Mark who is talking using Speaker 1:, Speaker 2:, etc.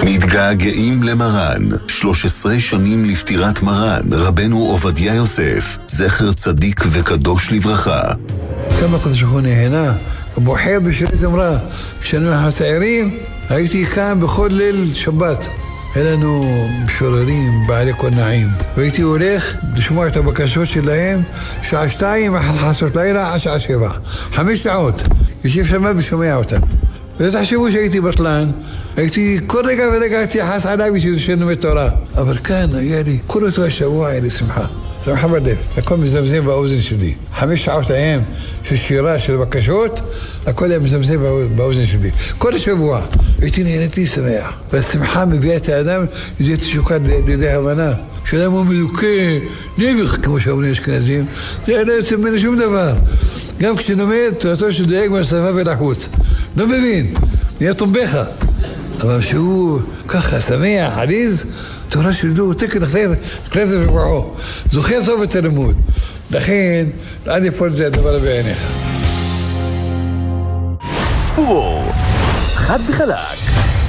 Speaker 1: מתגעגעים למרן, 13 שנים לפטירת מרן, רבנו עובדיה יוסף, זכר צדיק וקדוש לברכה.
Speaker 2: כמה קדוש הוא נהנה, בוחר בשירי זמרה. כשאנחנו צעירים, הייתי כאן בכל ליל שבת. היה לנו משוררים בעלי קונעים. והייתי הולך לשמוע את הבקשות שלהם, שעה 2 אחר חסות לילה, עד שעה 7. 5 שעות. יושב שם ושומע אותם. ותחשבו שהייתי בטלן, הייתי כל רגע ורגע התייחס עליי שלומד תורה. אבל כאן היה לי, כל אותו השבוע היה לי שמחה. שמחה בלב. הכל מזמזם באוזן שלי. 5 שעות ההם של שירה, של בקשות, הכל היה מזמזם באוזן שלי. כל השבוע הייתי נהניתי שמח. והשמחה מביאה את האדם לידי תשוקה, לידי הבנה. כשאדם הוא מדוכא, נביך, כמו שאומרים אשכנזים, זה לא יוצא ממנו שום דבר. גם כשלומד, תורתו שדואג מהשפה ולחוץ. לא מבין, נהיה תומבכה. אבל שהוא ככה שמח, עליז, תורה שלו, תקן אחרי זה ובעו. זוכר טוב את הלימוד. לכן, אל יפול זה הדבר בעיניך.
Speaker 3: פור, חד וחלק.